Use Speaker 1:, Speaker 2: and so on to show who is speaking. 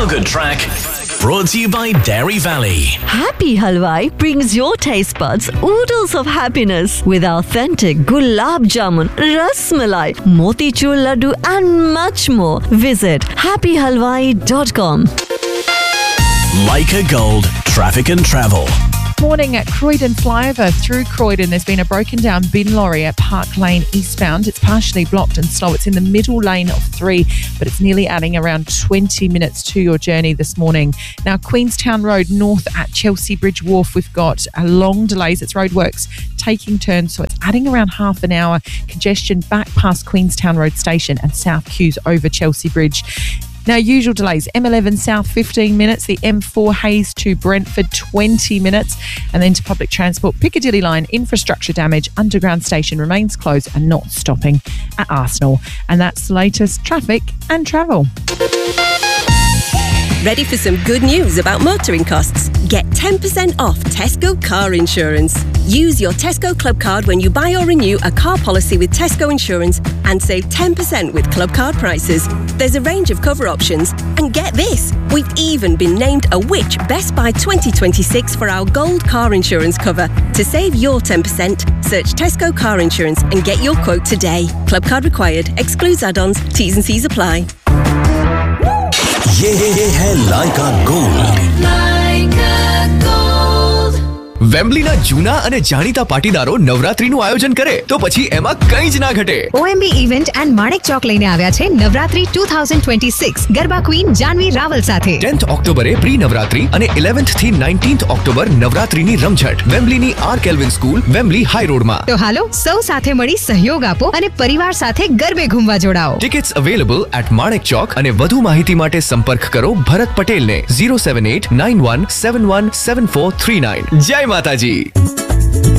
Speaker 1: Good Track. Brought to you by Dairy Valley.
Speaker 2: Happy Halwai brings your taste buds oodles of happiness with authentic gulab jamun, ras malai, motichur laddu and much more. Visit happyhalwai.com.
Speaker 1: Leica Gold Traffic and Travel.
Speaker 3: Morning at Croydon flyover through Croydon. There's been a broken down bin lorry at Park Lane eastbound. It's partially blocked and slow. It's in the middle lane of 3, but it's nearly adding around 20 minutes to your journey this morning. Now, Queenstown Road north at Chelsea Bridge Wharf, we've got long delays. It's roadworks taking turns, so it's adding around half an hour. Congestion back past Queenstown Road Station and South Queues over Chelsea Bridge. Now, usual delays, M11 South 15 minutes, the M4 Hayes to Brentford 20 minutes, and then to public transport, Piccadilly line, infrastructure damage, underground station remains closed and not stopping at Arsenal. And that's the latest traffic and travel.
Speaker 4: Ready for some good news about motoring costs? Get 10% off Tesco car insurance. Use your Tesco Club card when you buy or renew a car policy with Tesco Insurance and save 10% with Club card prices. There's a range of cover options. And get this, we've even been named a Which Best Buy 2026 for our gold car insurance cover. To save your 10%, search Tesco car insurance and get your quote today. Club card required. Excludes add-ons. T's and C's apply.
Speaker 1: ये है लाइका gold. વેમ્બલીના જૂના અને જાણીતા પાટીદારો નવરાત્રીનું આયોજન કરે તો પછી એમાં કંઈ જ ના ઘટે.
Speaker 5: OMB event and Manek Chowk લઈને આવ્યા છે નવરાત્રી 2026 ગરબા ક્વીન જાનવી રાવલ સાથે.
Speaker 6: 10th ઓક્ટોબરે પ્રી નવરાત્રી અને 11th થી 19th ઓક્ટોબર નવરાત્રીની રમઝટ વેમ્બલીની R kelvin school Wembley high રોડમાં.
Speaker 5: તો હાલો સૌ સાથે મળી સહયોગ આપો અને પરિવાર સાથે ગરબે ઘૂમવા જોડાઓ.
Speaker 6: Tickets available at Manek Chowk અને વધુ માહિતી માટે સંપર્ક કરો ભરત પટેલને 07891717439. જય માતાજી.